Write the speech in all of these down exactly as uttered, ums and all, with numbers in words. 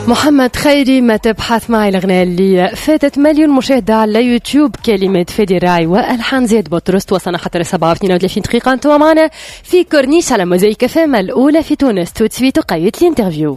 محمد خيري ما تبحث معي الأغنية اللي فاتت مليون مشاهدة على يوتيوب، كلمات فادي راعي وألحان زياد بطرس. وصلنا حتى لسبعة واثنين وثلاثين دقيقة. انتوا معنا في كورنيش على موزايك فام الأولى في تونس. تو تسويت قيد الانترفيو.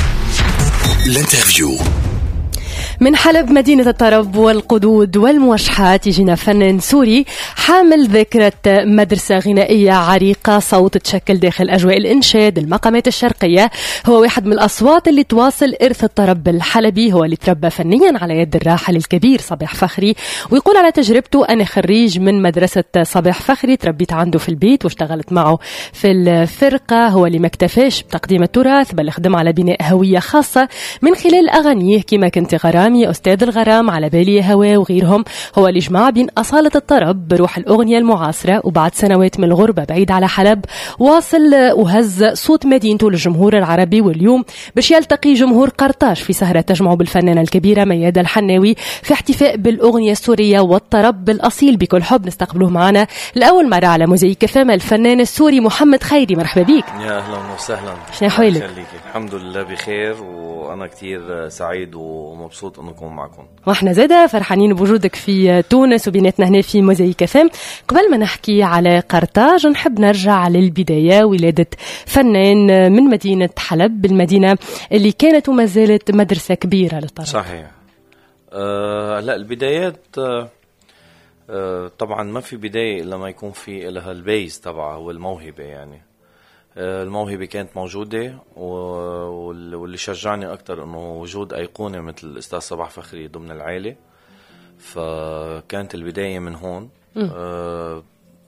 الانترفيو من حلب مدينة الطرب والقدود والموشحات يجينا فنان سوري حامل ذكرى مدرسة غنائية عريقة، صوت تشكل داخل أجواء الإنشاد المقامات الشرقية. هو واحد من الأصوات اللي تواصل إرث الطرب الحلبي. هو اللي تربى فنيا على يد الراحل الكبير صباح فخري، ويقول على تجربته أنا خريج من مدرسة صباح فخري، تربيت عنده في البيت واشتغلت معه في الفرقة. هو اللي ما اكتفاش بتقديم التراث بل خدم على بناء هوية خاصة من خلال أغانيه كما كنت غرام يا أستاذ الغرام، على بالي هوا وغيرهم. هو اللي جمع بين أصالة الطرب بروح الأغنية المعاصرة، وبعد سنوات من الغربة بعيد على حلب واصل وهز صوت مدينته للجمهور العربي. واليوم باش يلتقي جمهور قرطاج في سهرة تجمع بالفنانة الكبيرة ميادة الحناوي في احتفاء بالأغنية السورية والطرب الأصيل. بكل حب نستقبله معنا لأول مرة على موزايك فام الفنان السوري محمد خيري. مرحبا بيك. يا أهلا وسهلا. شنو أحوالك؟ الحمد لله بخير، وأنا كتير سعيد ومبسوط أنه أكون معكم. واحنا زاده فرحانين بوجودك في تونس وبيناتنا هنا في موزايك فام. قبل ما نحكي على قرطاج نحب نرجع للبداية، ولادة فنان من مدينة حلب، المدينة اللي كانت وما زالت مدرسة كبيرة للطرب. صحيح. أه لا البدايات أه طبعا ما في بداية إلا ما يكون في لها البيز تبعها والموهبة. يعني الموهبة كانت موجودة، واللي شجعني أكتر أنه وجود أيقونة مثل الأستاذ صباح فخري ضمن العائلة، فكانت البداية من هون. أه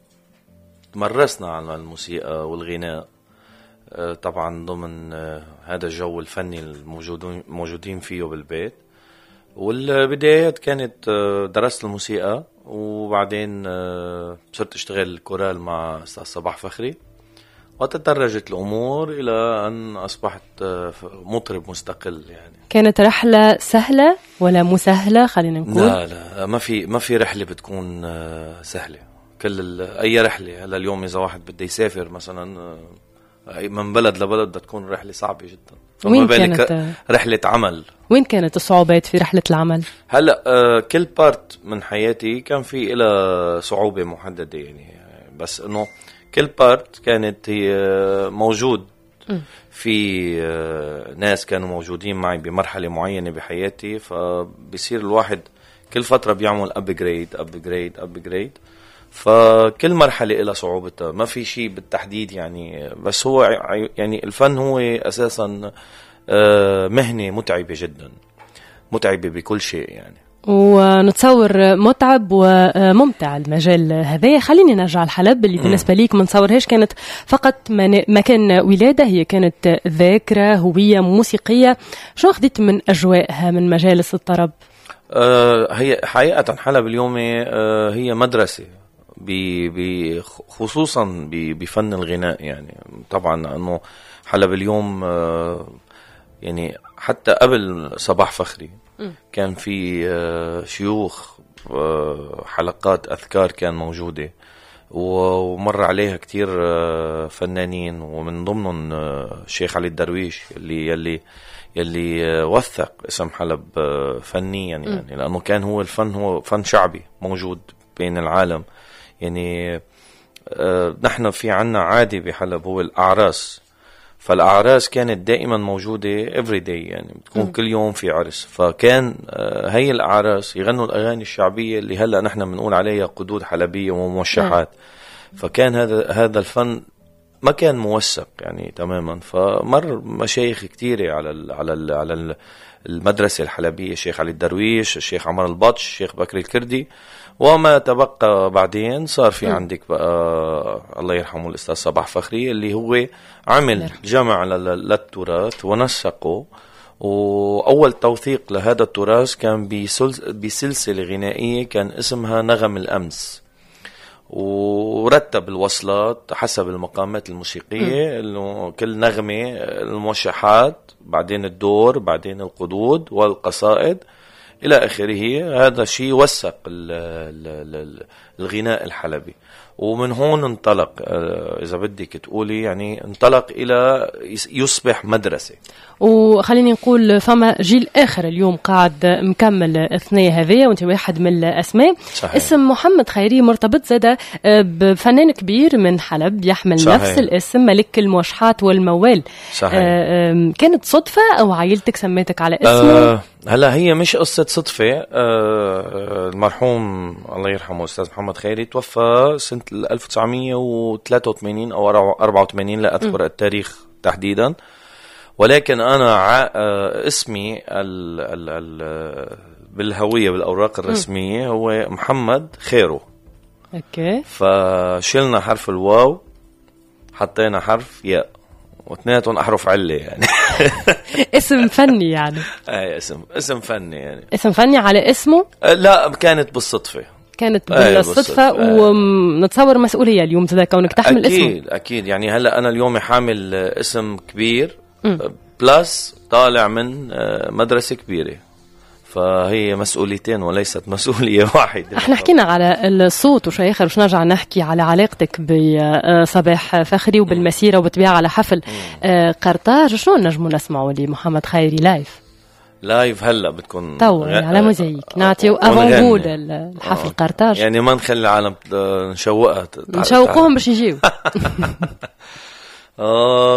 تمرسنا على الموسيقى والغناء أه طبعا ضمن أه هذا الجو الفني الموجودين موجودين فيه بالبيت. والبدايات كانت أه درست الموسيقى، وبعدين أه صرت اشتغل كورال مع أستاذ صباح فخري، وتدرجت الأمور إلى أن أصبحت مطرب مستقل. يعني كانت رحلة سهلة ولا مسهلة خلينا نقول؟ لا لا ما في ما في رحلة بتكون سهلة. كل أي رحلة هلا اليوم إذا واحد بده يسافر مثلا من بلد لبلد بدها تكون رحلة صعبة جدا. وين كانت رحلة عمل؟ وين كانت الصعوبات في رحلة العمل؟ هلا كل بارت من حياتي كان في إلى صعوبة محددة، يعني بس إنه كل بارت كانت هي موجود في ناس كانوا موجودين معي بمرحلة معينة بحياتي، فبصير الواحد كل فترة بيعمل أبجريد أبجريد أبجريد. فكل مرحلة إلى صعوبتها، ما في شيء بالتحديد يعني. بس هو يعني الفن هو أساسا مهنة متعبة جدا، متعبة بكل شيء يعني. ونتصور متعب وممتع المجال هذا. خليني نرجع لحلب اللي بالنسبة ليك منصورهاش كانت فقط مكان ولادة، هي كانت ذاكرة هوية موسيقية. شو أخذت من أجواءها من مجالس الطرب؟ آه هي حقيقة حلب اليوم آه هي مدرسة خصوصا بفن الغناء. يعني طبعا أنه حلب اليوم آه يعني حتى قبل صباح فخري كان في شيوخ حلقات أذكار كان موجودة، ومر عليها كتير فنانين، ومن ضمنهم الشيخ علي الدرويش اللي يلي يلي وثق اسم حلب فنيا. يعني لأنه كان هو الفن هو فن شعبي موجود بين العالم. يعني نحن في عنا عادي بحلب هو الأعراس، فالأعراس كانت دائما موجودة every day، يعني بتكون م. كل يوم في عرس. فكان هي الأعراس يغنوا الأغاني الشعبية اللي هلأ نحن بنقول عليها قدود حلبية وموشحات. م. فكان هذا هذا الفن ما كان موثق يعني تماما. فمر مشايخ كتيرة على ال على ال على المدرسة الحلبية، الشيخ علي الدرويش، الشيخ عمر البطش، الشيخ بكري الكردي، وما تبقى بعدين صار في عندك بقى الله يرحمه الأستاذ صباح فخري اللي هو عمل جمع للتراث ونسقه. وأول توثيق لهذا التراث كان بسلسلة غنائية كان اسمها نغم الأمس، ورتب الوصلات حسب المقامات الموسيقية، إنه كل نغمة الموشحات، بعدين الدور، بعدين القدود والقصائد إلى آخره. هذا شيء وثق الغناء الحلبي. ومن هون انطلق إذا بدك تقولي يعني انطلق إلى يصبح مدرسة. وخليني نقول فما جيل آخر اليوم قاعد مكمل اثنين هذية وانت واحد من الأسماء. صحيح. اسم محمد خيري مرتبط زادة بفنان كبير من حلب يحمل صحيح. نفس الاسم ملك الموشحات والموال. صحيح. كانت صدفة أو عائلتك سميتك على اسمه؟ أه هلا هي مش قصة صدفة. أه المرحوم الله يرحمه أستاذ محمد خيري توفى سنة ألف وتسعمية وثلاثة وثمانين أو أربعة وثمانين لا أذكر م. التاريخ تحديدا، ولكن أنا ع... اسمي ال... ال... ال... بالهوية بالأوراق الرسمية م. هو محمد خيرو. أوكي. فشلنا حرف الواو حطينا حرف ياء واثنيناتهم أحرف علة يعني. اسم فني يعني. أي اسم اسم فني يعني. اسم فني على اسمه؟ لا كانت بالصدفة. كانت بالصدفة ونتصور مسؤولية اليوم زي كونك تحمل اسمه. أكيد أكيد يعني هلأ أنا اليوم حامل اسم كبير م. بلس طالع من مدرسة كبيرة، فهي مسؤوليتين وليست مسؤولية واحدة. احنا حكينا على الصوت وشي آخر، وش نرجع نحكي على علاقتك بصباح فخري وبالمسيرة وبتبيع على حفل قرطاج. شنو نجمو نسمعوا لمحمد خيري لايف؟ لايف هلا بتكون طور غ... على موزيك نعطيو افونغول الحفل قرطاج يعني ما نخلي العالم نشوقها نشوقوهم باش يجيو. اه